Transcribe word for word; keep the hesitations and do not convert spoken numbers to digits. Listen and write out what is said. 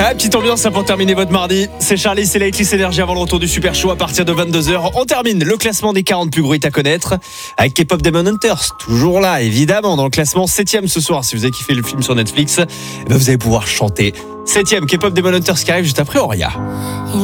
Ah, petite ambiance ça pour terminer votre mardi. C'est Charlie, c'est Lightly Energy avant le retour du Super Show à partir de vingt-deux heures. On termine le classement des quarante plus gros hits à connaître avec K-pop Demon Hunters. Toujours là, évidemment, dans le classement septième ce soir. Si vous avez kiffé le film sur Netflix, eh ben vous allez pouvoir chanter. septième K-pop Demon Hunters qui arrive juste après Auria.